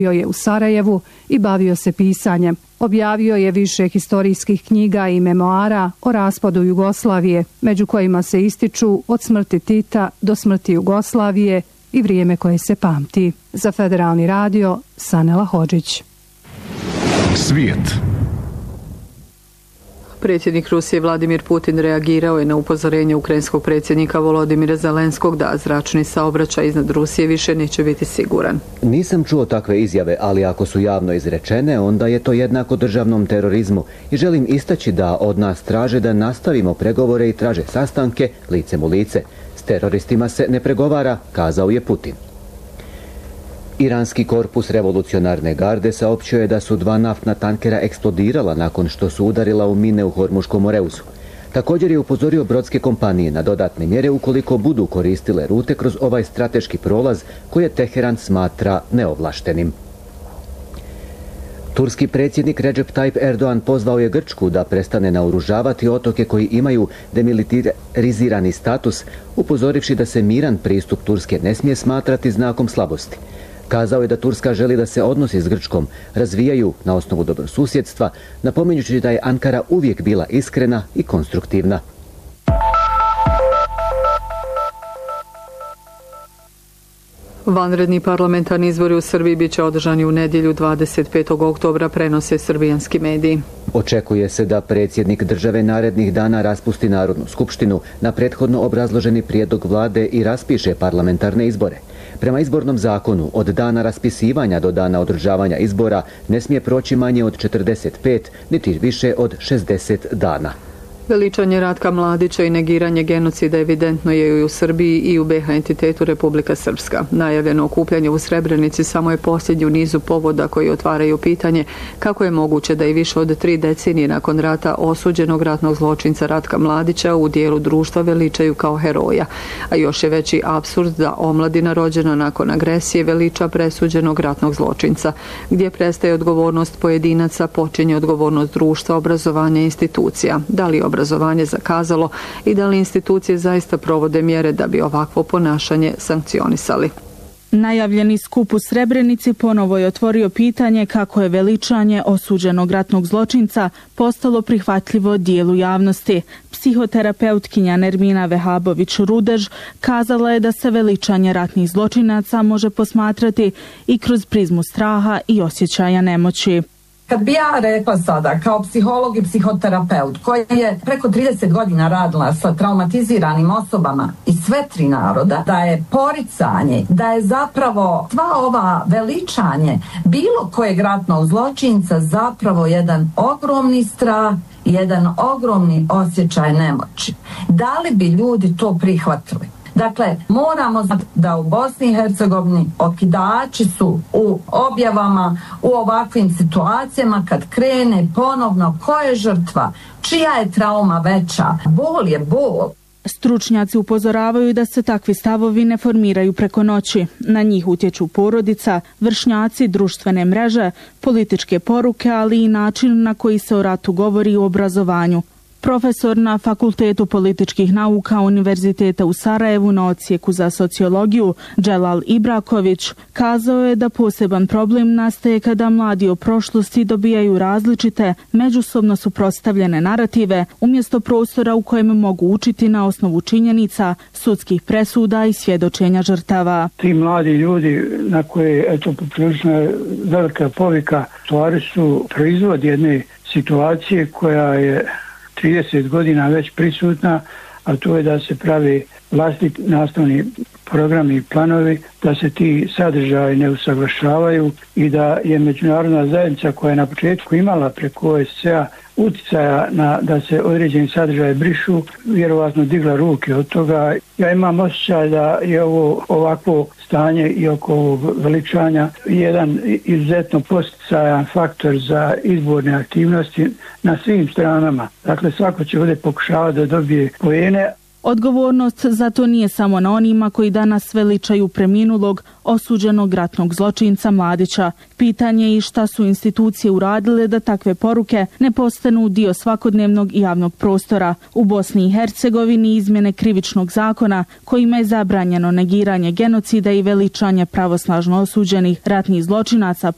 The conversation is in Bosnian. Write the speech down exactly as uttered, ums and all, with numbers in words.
Bio je u Sarajevu i bavio se pisanjem. Objavio je više historijskih knjiga i memoara o raspadu Jugoslavije, među kojima se ističu od smrti Tita do smrti Jugoslavije i vrijeme koje se pamti. Za Federalni radio, Sanela Hodžić. Svijet. Predsjednik Rusije Vladimir Putin reagirao je na upozorenje ukrajinskog predsjednika Volodimira Zelenskog da zračni saobraćaj iznad Rusije više neće biti siguran. Nisam čuo takve izjave, ali ako su javno izrečene, onda je to jednako državnom terorizmu i želim istaći da od nas traže da nastavimo pregovore i traže sastanke licem u lice. S teroristima se ne pregovara, kazao je Putin. Iranski korpus revolucionarne garde saopćio je da su dva naftna tankera eksplodirala nakon što su udarila u mine u Hormuškom Moreusu. Također je upozorio brodske kompanije na dodatne mjere ukoliko budu koristile rute kroz ovaj strateški prolaz koje Teheran smatra neovlaštenim. Turski predsjednik Recep Tayyip Erdogan pozvao je Grčku da prestane naoružavati otoke koji imaju demilitarizirani status, upozorivši da se miran pristup Turske ne smije smatrati znakom slabosti. Kazao je da Turska želi da se odnosi s Grčkom razvijaju na osnovu dobrosusjedstva, napominjući da je Ankara uvijek bila iskrena i konstruktivna. Vanredni parlamentarni izbori u Srbiji bit će održani u nedjelju dvadeset petog oktobra, prenose srbijanski mediji. Očekuje se da predsjednik države narednih dana raspusti Narodnu skupštinu na prethodno obrazloženi prijedlog vlade i raspiše parlamentarne izbore. Prema izbornom zakonu, od dana raspisivanja do dana održavanja izbora ne smije proći manje od četrdeset pet, niti više od šezdeset dana. Veličanje Ratka Mladića i negiranje genocida evidentno je i u Srbiji i u be ha entitetu Republika Srpska. Najavljeno okupljanje u Srebrenici samo je posljednji u nizu povoda koji otvaraju pitanje kako je moguće da i više od tri decenije nakon rata osuđenog ratnog zločinca Ratka Mladića u dijelu društva veličaju kao heroja. A još je veći apsurd da omladina rođena nakon agresije veliča presuđenog ratnog zločinca. Gdje prestaje odgovornost pojedinaca, počinje odgovornost društva, obrazovanja i institucija. Da li obrazovanje zakazalo i da li institucije zaista provode mjere da bi ovakvo ponašanje sankcionisali? Najavljeni skup u Srebrenici ponovo je otvorio pitanje kako je veličanje osuđenog ratnog zločinca postalo prihvatljivo dijelu javnosti. Psihoterapeutkinja Nermina Vehabović-Rudež kazala je da se veličanje ratnih zločinaca može posmatrati i kroz prizmu straha i osjećaja nemoći. Kad bi ja rekla sada, kao psiholog i psihoterapeut, koji je preko trideset godina radila sa traumatiziranim osobama iz sve tri naroda, da je poricanje, da je zapravo sva ova veličanje bilo kojeg ratnog zločinca zapravo jedan ogromni strah, jedan ogromni osjećaj nemoći. Da li bi ljudi to prihvatili? Dakle, moramo znati da u Bosni i Hercegovini okidači su u objavama, u ovakvim situacijama kad krene ponovno ko je žrtva, čija je trauma veća, bol je bol. Stručnjaci upozoravaju da se takvi stavovi ne formiraju preko noći. Na njih utječu porodica, vršnjaci, društvene mreže, političke poruke, ali i način na koji se o ratu govori u obrazovanju. Profesor na Fakultetu političkih nauka Univerziteta u Sarajevu na odsjeku za sociologiju Dželal Ibraković kazao je da poseban problem nastaje kada mladi o prošlosti dobijaju različite, međusobno suprotstavljene narative umjesto prostora u kojem mogu učiti na osnovu činjenica, sudskih presuda i svjedočenja žrtava. Ti mladi ljudi na koje eto poprilično velika povika stvari su proizvod jedne situacije koja je trideset godina već prisutna, a to je da se pravi vlastiti nastavni programi i planovi, da se ti sadržaji ne usaglašavaju i da je međunarodna zajednica koja je na početku imala preko o es ce a utjecaja na da se određeni sadržaje brišu, vjerovatno digla ruke od toga. Ja imam osjećaj da je ovo ovakvo stanje i oko ovog veličanja jedan izuzetno posticajan faktor za izborne aktivnosti na svim stranama. Dakle, svako će ovdje pokušavati da dobije poene. Odgovornost za to nije samo na onima koji danas veličaju preminulog, osuđenog ratnog zločinca Mladića. Pitanje je i šta su institucije uradile da takve poruke ne postanu dio svakodnevnog i javnog prostora. U Bosni i Hercegovini izmjene krivičnog zakona kojima je zabranjeno negiranje genocida i veličanje pravosnažno osuđenih ratnih zločinaca